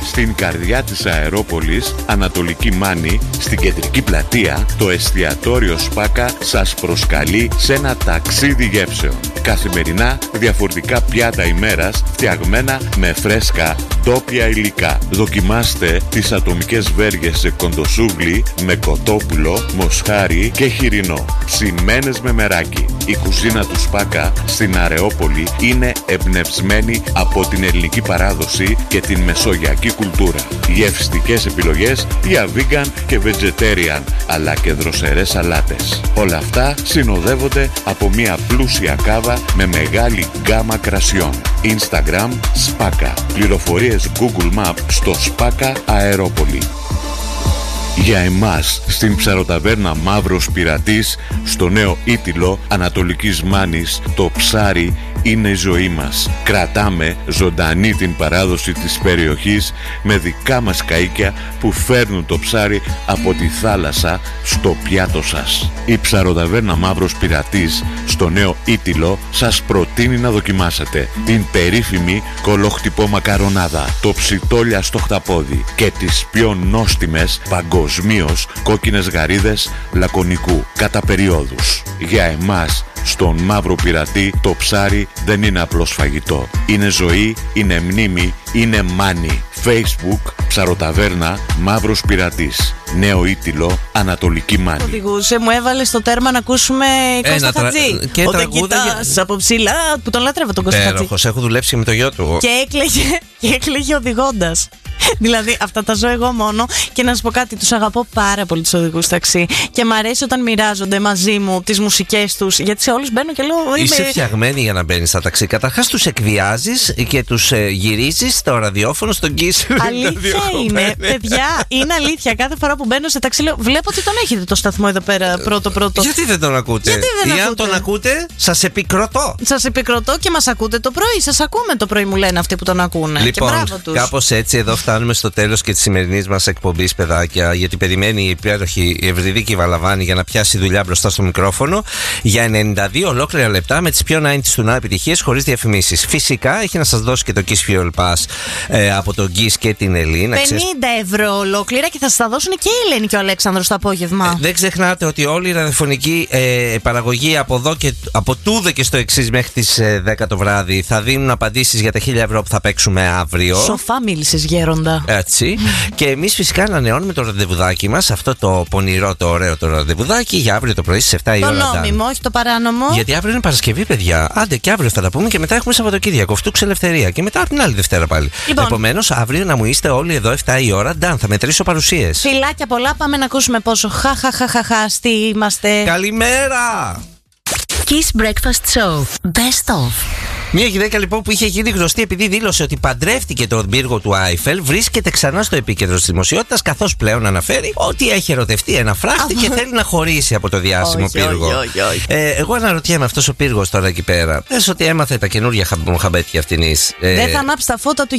Στην καρδιά της Αερόπολης, Ανατολική Μάνη, στην κεντρική πλατεία, το εστιατόριο Σπάκα σας προσκαλεί σε ένα ταξίδι γεύσεων. Καθημερινά διαφορετικά πιάτα ημέρας, φτιαγμένα με φρέσκα ντόπια υλικά. Δοκιμάστε τις ατομικές βέργες σε κοντοσούβλι με κοτόπουλο, μοσχάρι και χοιρινό. Ψημένες με μεράκι. Η κουζίνα του Σπάκα στην Αρεόπολη είναι εμπνευσμένη από την ελληνική παράδοση και την μεσογειακή κουλτούρα. Γευστικές επιλογές για vegan και vegetarian, αλλά και δροσερές σαλάτες. Όλα αυτά συνοδεύονται από μια πλούσια κάβα με μεγάλη γκάμα κρασιών. Instagram Σπάκα. Πληροφορίες Google Map στο Σπάκα Αερόπολη. Για εμάς, στην ψαροταβέρνα Μαύρος Πειρατής, στο νέο Ήτυλο Ανατολικής Μάνης, το ψάρι είναι η ζωή μας. Κρατάμε ζωντανή την παράδοση της περιοχής με δικά μας καΐκια που φέρνουν το ψάρι από τη θάλασσα στο πιάτο σας. Η ψαροταβέρνα Μαύρος Πειρατής, στο νέο Ήτυλο, σας προτείνει να δοκιμάσετε την περίφημη κολοχτυπό μακαρονάδα, το ψιτόλια στο χταπόδι και τις πιο νόστιμες παγκοσμίως κόκκινες γαρίδες λακωνικού κατά περιόδους. Για εμάς, στον Μαύρο Πειρατή, το ψάρι δεν είναι απλώς φαγητό. Είναι ζωή, είναι μνήμη, είναι μάνι. Facebook, ψαροταβέρνα Μαύρος Πειρατής, νέο Ήτυλο, Ανατολική Μάνη. Οδηγούσε, μου έβαλε στο τέρμα να ακούσουμε Κώστα Χατζή. Όταν κοιτάς από ψηλά, που τον λατρεύω τον Κώστα Χατζή. Τέροχος, έχω δουλέψει με το γιο του. Και έκλαιγε οδηγώντας. Δηλαδή, αυτά τα ζω εγώ μόνο. Και να σου πω κάτι, τους αγαπώ πάρα πολύ τους οδηγούς ταξί. Και μ' αρέσει όταν μοιράζονται μαζί μου τις μουσικές τους. Γιατί σε όλους μπαίνω και λέω. Είσαι φτιαγμένη για να μπαίνεις στα ταξί. Καταρχάς, τους εκβιάζεις και τους γυρίζεις στο ραδιόφωνο, στον Kiss. Αλήθεια είναι, παιδιά, είναι αλήθεια. Κάθε φορά που μπαίνω σε ταξί, λέω: Βλέπω ότι τον έχετε το σταθμό εδώ πέρα πρώτο. Γιατί δεν τον ακούτε? Ή αν τον ακούτε, σας επικροτώ. Σας επικροτώ και μας ακούτε το πρωί. Σας ακούμε το πρωί, μου λένε αυτοί που τον ακούνε. Λοιπόν, κάπως έτσι εδώ φτάνουμε στο τέλος και της σημερινής μας εκπομπής, παιδάκια, γιατί περιμένει η υπέροχη Ευρυδίκη Βαλαβάνη για να πιάσει δουλειά μπροστά στο μικρόφωνο για 92 ολόκληρα λεπτά με τις πιο 90's του να επιτυχίες χωρίς διαφημίσεις. Φυσικά έχει να σας δώσει και το Kiss Fuel Pass από τον Kiss και την Ελίνα. 50€ ολόκληρα και θα σας τα δώσουν και η Ελένη και ο Αλέξανδρος το απόγευμα. Δεν ξεχνάτε ότι όλη η ραδιοφωνική παραγωγή από εδώ και από τούδε και στο εξής μέχρι τις 10 το βράδυ θα δίνουν απαντήσεις για τα 1.000€ που θα παίξουμε αύριο. Σοφά μίλησες, γέροντα. Έτσι. Και εμείς φυσικά ανανεώνουμε το ραντεβουδάκι μας, αυτό το πονηρό, το ωραίο το ραντεβουδάκι για αύριο το πρωί στις 7 η ώρα. Το νόμιμο, όχι το παράνομο. Γιατί αύριο είναι Παρασκευή, παιδιά. Άντε και αύριο θα τα πούμε και μετά έχουμε Σαββατοκύριακο. Φτούξε ελευθερία. Και μετά από την άλλη Δευτέρα πάλι. Λοιπόν, επομένως, αύριο να μου είστε όλοι εδώ 7 η ώρα. Νταν, θα μετρήσω παρουσίες. Φιλάκια πολλά, πάμε να ακούσουμε πόσο χαχαχαχαχαστοί είμαστε. Καλημέρα! Kiss Breakfast Show. Best of. Μια γυναίκα λοιπόν που είχε γίνει γνωστή επειδή δήλωσε ότι παντρεύτηκε τον πύργο του Άιφελ βρίσκεται ξανά στο επίκεντρο της δημοσιότητας, καθώς πλέον αναφέρει ότι έχει ερωτευτεί ένα φράχτη και θέλει να χωρίσει από το διάσημο πύργο. Εγώ αναρωτιέμαι, αυτός ο πύργος τώρα εκεί πέρα, πες ότι έμαθε τα καινούργια μοχαμπέτια αυτινής. Δεν θα ανάψει τα φώτα του